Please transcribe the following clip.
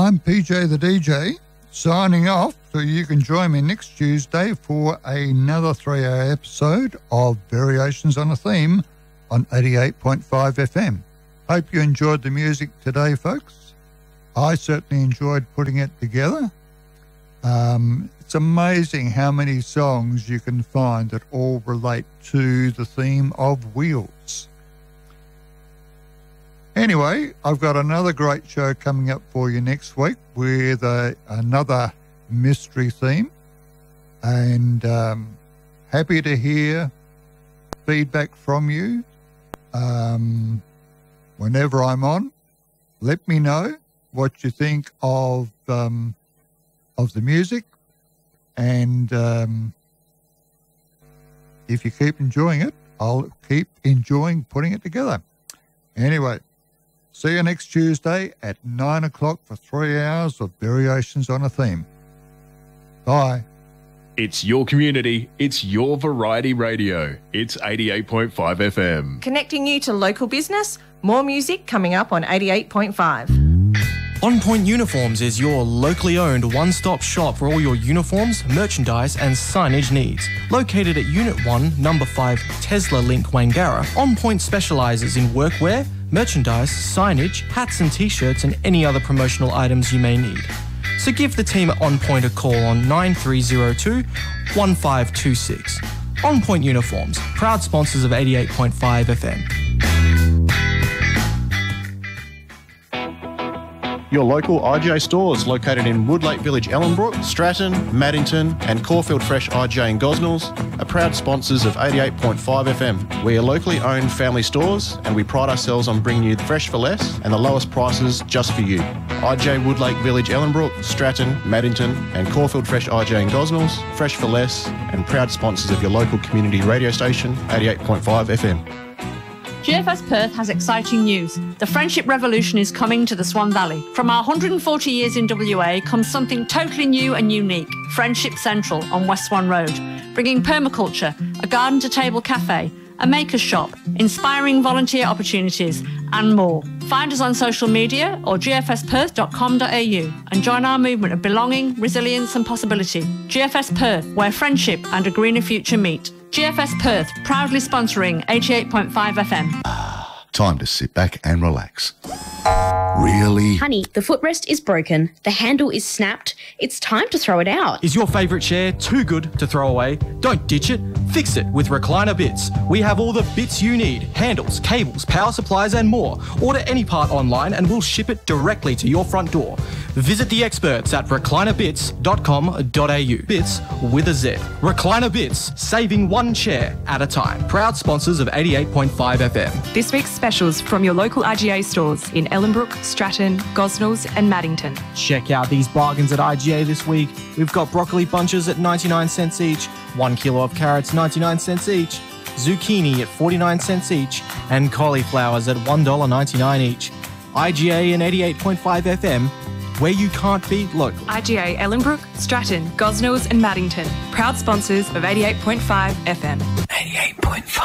I'm PJ the DJ, signing off so you can join me next Tuesday for another 3-hour episode of Variations on a Theme on 88.5 FM. Hope you enjoyed the music today, folks. I certainly enjoyed putting it together. It's amazing how many songs you can find that all relate to the theme of wheels. Anyway, I've got another great show coming up for you next week with another mystery theme, and happy to hear feedback from you. Whenever I'm on, let me know what you think of the music, and if you keep enjoying it, I'll keep enjoying putting it together. Anyway, see you next Tuesday at 9 o'clock for 3 hours of Variations on a Theme. Bye. It's your community. It's your variety radio. It's 88.5 FM. Connecting you to local business. More music coming up on 88.5. On Point Uniforms is your locally owned one-stop shop for all your uniforms, merchandise and signage needs. Located at Unit 1, Number 5, Tesla Link, Wangara, On Point specialises in workwear, merchandise, signage, hats and t-shirts and any other promotional items you may need. So give the team at On Point a call on 9302 1526. On Point Uniforms, proud sponsors of 88.5 FM. Your local IGA stores located in Woodlake Village, Ellenbrook, Stratton, Maddington and Caulfield Fresh IGA in Gosnells are proud sponsors of 88.5 FM. We are locally owned family stores and we pride ourselves on bringing you fresh for less and the lowest prices just for you. IGA Woodlake Village, Ellenbrook, Stratton, Maddington and Caulfield Fresh IGA in Gosnells, fresh for less and proud sponsors of your local community radio station, 88.5 FM. GFS Perth has exciting news. The Friendship Revolution is coming to the Swan Valley. From our 140 years in WA comes something totally new and unique, Friendship Central on West Swan Road, bringing permaculture, a garden-to-table cafe, a maker's shop, inspiring volunteer opportunities and more. Find us on social media or gfsperth.com.au and join our movement of belonging, resilience and possibility. GFS Perth, where friendship and a greener future meet. GFS Perth, proudly sponsoring 88.5 FM. Time to sit back and relax. Really? Honey, the footrest is broken, the handle is snapped, it's time to throw it out. Is your favourite chair too good to throw away? Don't ditch it, fix it with Recliner Bits. We have all the bits you need, handles, cables, power supplies and more. Order any part online and we'll ship it directly to your front door. Visit the experts at reclinerbits.com.au. Bits with a Z. Recliner Bits, saving one chair at a time. Proud sponsors of 88.5 FM. This week's specials from your local IGA stores in Ellenbrook, Stratton, Gosnells and Maddington. Check out these bargains at IGA this week. We've got broccoli bunches at 99 cents each, 1 kilo of carrots 99 cents each, zucchini at 49 cents each, and cauliflowers at $1.99 each. IGA and 88.5 FM, where you can't beat local. IGA Ellenbrook, Stratton, Gosnells and Maddington. Proud sponsors of 88.5 FM. 88.5.